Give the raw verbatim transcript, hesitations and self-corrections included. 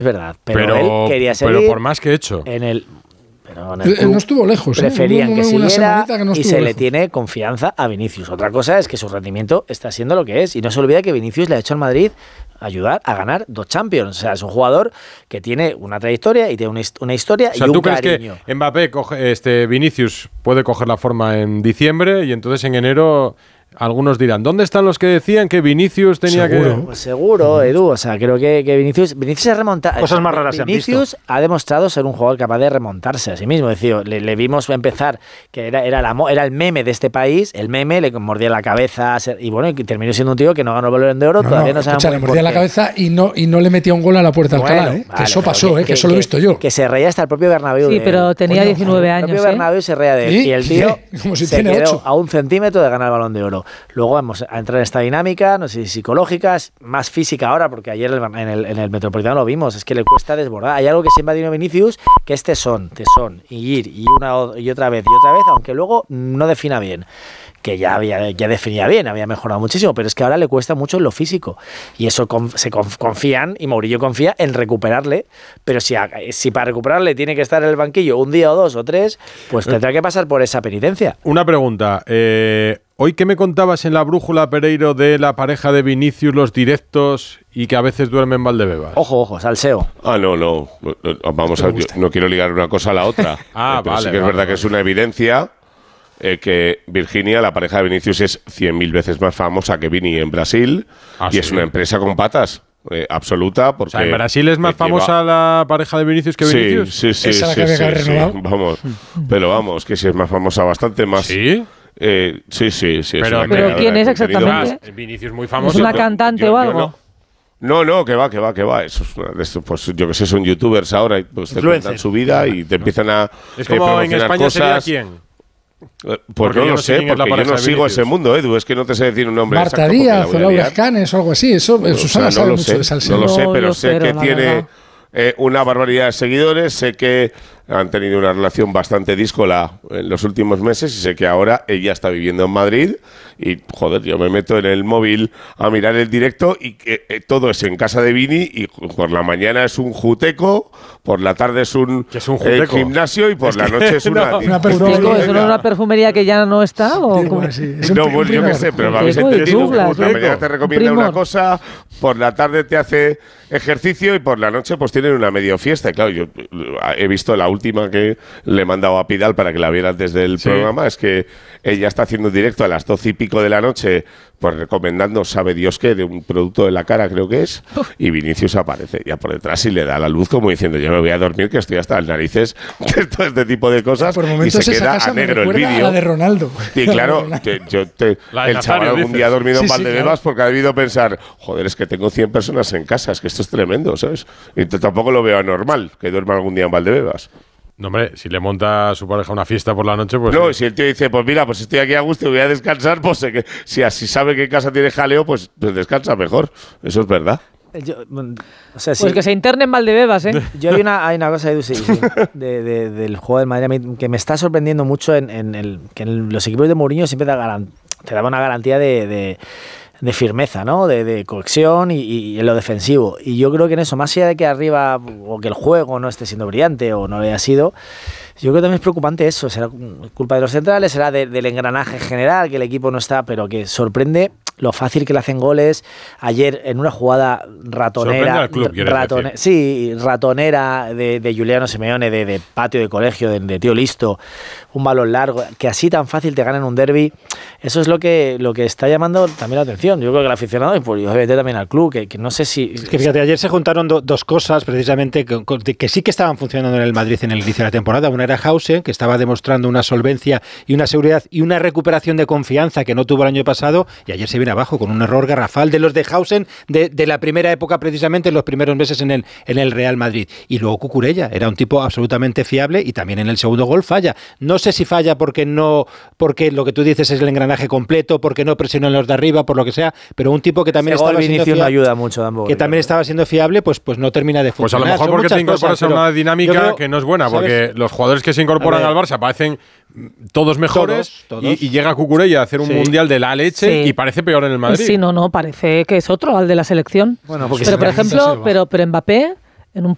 Es verdad, pero, pero él quería seguir. Pero por más que hecho. En el, pero en el club no estuvo lejos. Preferían ¿eh? que siguiera que no y se lejos. le tiene confianza a Vinicius. Otra cosa es que su rendimiento está siendo lo que es. Y no se olvida que Vinicius le ha hecho al Madrid ayudar a ganar dos Champions. O sea, es un jugador que tiene una trayectoria y tiene una, una historia o sea, y un ¿tú crees cariño. que Mbappé, coge, este Vinicius, puede coger la forma en diciembre y entonces en enero algunos dirán, ¿dónde están los que decían que Vinicius tenía seguro. que...? Pues seguro, Edu. O sea, creo que, que Vinicius, Vinicius se remonta. Cosas más raras se han Vinicius ha demostrado ser un jugador capaz de remontarse a sí mismo. Es decir, le, le vimos empezar, que era, era, la, era el meme de este país, el meme, le mordía la cabeza, y bueno, y terminó siendo un tío que no ganó el Balón de Oro, No, todavía no, no sabemos. escucha, le mordía la cabeza y no, y no le metía un gol a la puerta Bueno, Alcalá, ¿eh? vale, que eso pero pasó, que, ¿eh? que que, eso lo he visto yo. Que se reía hasta el propio Bernabéu. Sí, de pero él. tenía Coño, diecinueve El años. propio ¿eh? Bernabéu se reía de él. ¿Y? Y el tío Como si se tiene quedó ocho. a un centímetro de ganar el Balón de Oro. Luego vamos a entrar en esta dinámica, no sé si psicológica, más física ahora, porque ayer en el, en el Metropolitano lo vimos, es que le cuesta desbordar. Hay algo que siempre ha tenido Vinicius, que es tesón, tesón, y ir, y una y otra vez, y otra vez, aunque luego no defina bien. Que ya había ya definía bien, había mejorado muchísimo, pero es que ahora le cuesta mucho en lo físico. Y eso conf, se conf, confían, y Mourinho confía en recuperarle, pero si, si para recuperarle tiene que estar en el banquillo un día o dos o tres, pues tendrá que pasar por esa penitencia. Una pregunta. Eh, Hoy, ¿qué me contabas en la brújula, Pereiro, de la pareja de Vinicius, los directos y que a veces duerme en Valdebebas? Ojo, ojo, salseo. Ah, no, no. Vamos a ver, no quiero ligar una cosa a la otra. ah, eh, pero vale. sí que es vale, verdad vale. que es una evidencia. Eh, que Virginia, la pareja de Vinicius, es cien mil veces más famosa que Vini en Brasil ¿Ah, y sí? es una empresa con patas eh, absoluta. Porque O sea, ¿en Brasil es más eh, lleva... famosa la pareja de Vinicius que Vinicius? Sí, sí, sí. Esa sí, la que sí, había sí, renovado. sí, vamos, pero vamos, que sí es más famosa, bastante más. ¿Sí? Eh, sí, sí, sí. Pero, es una ¿pero creadora quién de es contenido. exactamente? Ah, Vinicius muy ¿Es famoso. una Yo- cantante yo- o yo algo? no. No, no, que va, que va, que va. Eso es una de estos, pues yo que sé, son youtubers ahora y pues te Influencer. cuentan su vida y te empiezan a Es eh, como en promocionar España cosas. sería quién. Eh, Pues Porque no yo lo no sé sé, quién es la porque yo pareja no de sigo Vinicius. ese mundo, Edu. Es que no te sé decir un nombre Marta exacto porque la Díaz voy o a Laura liar. Canes o algo así. Eso, O sea, Susana no sabe lo mucho sé, de salseo. no lo sé, No pero lo sé cero, que la tiene verdad. eh, una barbaridad de seguidores, sé que han tenido una relación bastante díscola en los últimos meses y sé que ahora ella está viviendo en Madrid y, joder, yo me meto en el móvil a mirar el directo y que eh, todo es en casa de Vini y por la mañana es un juteco, por la tarde es un, ¿Qué es un eh, juteco? gimnasio y por Es la que noche es una... no. Una Juteco, perfumería. ¿eso no es una perfumería que ya no está? ¿O Sí, cómo? bueno, sí. Es un No, pri- pues un yo qué primor. sé, pero me habéis Juteco y entendido. Douglas, Por la ¿eh? mañana te Un recomienda primor. una cosa, por la tarde te hace ejercicio y por la noche pues tienen una medio fiesta. Y claro, yo he visto la última que le he mandado a Pidal para que la viera antes del Sí. programa, es que ella está haciendo un directo a las doce y pico de la noche, pues recomendando sabe Dios qué, de un producto de la cara creo que es, y Vinicius aparece ya por detrás y le da la luz como diciendo yo me voy a dormir que estoy hasta las narices de todo este tipo de cosas. Por Y momentos se esa queda casa a me negro el recuerda a vídeo. la de Ronaldo. Y La de claro, Ronaldo. que yo te, La de el chaval Nazario, algún dices. día ha dormido Sí, en sí, Valdebebas claro. porque ha debido pensar, joder, es que tengo cien personas en casa, es que esto es tremendo, ¿sabes? Y t- tampoco lo veo anormal que duerma algún día en Valdebebas. No, hombre, si le monta a su pareja una fiesta por la noche, pues... No, sí. y si el tío dice, pues mira, pues estoy aquí a gusto y voy a descansar, pues sé que si así sabe que en casa tiene jaleo, pues, pues descansa mejor. Eso es verdad. Yo, mm, o sea, sí. Pues que se interne en Valdebebas, ¿eh? Yo hay una, hay una cosa, Edu, sí, sí, de, de, del juego del Madrid a mí que me está sorprendiendo mucho en, en el que en los equipos de Mourinho siempre te, garan, te daba una garantía de, de, de firmeza, ¿no? De, de cohesión y, y en lo defensivo. Y yo creo que en eso, más allá de que arriba o que el juego no esté siendo brillante o no lo haya sido, yo creo que también es preocupante eso. Será culpa de los centrales, será de, del engranaje general, que el equipo no está, pero que sorprende lo fácil que le hacen goles. Ayer en una jugada ratonera, Sorprende al club, quieres ratone- decir. sí, ratonera de, de Giuliano Simeone, de, de patio de colegio, de, de tío listo, un balón largo, que así tan fácil te ganan un derbi. Eso es lo que, lo que está llamando también la atención. Yo creo que el aficionado y pues, obviamente también al club, que, que no sé si... Es que fíjate, ayer se juntaron do, dos cosas precisamente que, que sí que estaban funcionando en el Madrid en el inicio de la temporada. Una era Hausen, que estaba demostrando una solvencia y una seguridad y una recuperación de confianza que no tuvo el año pasado, y ayer se viene abajo con un error garrafal de los de Hausen de, de la primera época, precisamente en los primeros meses en el, en el Real Madrid. Y luego Cucurella, era un tipo absolutamente fiable y también en el segundo gol falla. No sé si falla porque no, porque lo que tú dices es el engranaje completo, porque no presionan los de arriba, por lo que sea, pero un tipo que también Ese Este gol estaba siendo Vinicius no fiable, ayuda mucho tampoco. que también estaba siendo fiable, pues, pues no termina de Pues a lo funcionar. mejor Son porque te muchas incorporas cosas, a una pero dinámica yo creo, que no es buena, ¿sabes? porque los jugadores que se incorporan A ver. al Barça parecen todos mejores Todos, todos. Y, y llega Cucurella a hacer un Sí. mundial de la leche Sí. y parece peor en el Madrid. Sí, no, no, parece que es otro, al de la selección. Bueno, porque pero, se por necesita ejemplo, ser pero, pero Mbappé